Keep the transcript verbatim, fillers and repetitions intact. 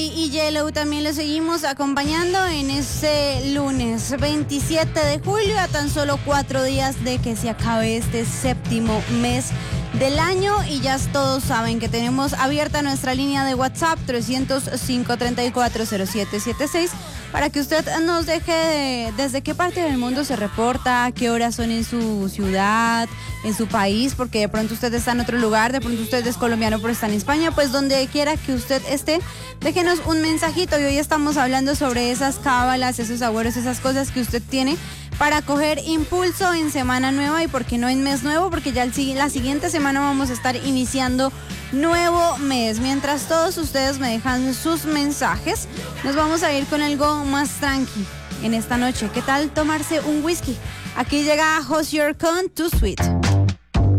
Y Yellow también lo seguimos acompañando en este lunes veintisiete de julio, a tan solo cuatro días de que se acabe este séptimo mes del año. Y ya todos saben que tenemos abierta nuestra línea de WhatsApp trescientos cinco, treinta y cuatro, cero siete siete seis para que usted nos deje de, desde qué parte del mundo se reporta, qué horas son en su ciudad, en su país, porque de pronto usted está en otro lugar, de pronto usted es colombiano pero está en España. Pues donde quiera que usted esté, déjenos un mensajito. Y hoy estamos hablando sobre esas cábalas, esos agüeros, esas cosas que usted tiene para coger impulso en semana nueva y por qué no en mes nuevo, porque ya el, la siguiente semana vamos a estar iniciando nuevo mes. Mientras todos ustedes me dejan sus mensajes, nos vamos a ir con algo más tranqui en esta noche. ¿Qué tal tomarse un whisky? Aquí llega Hozier con Too Sweet.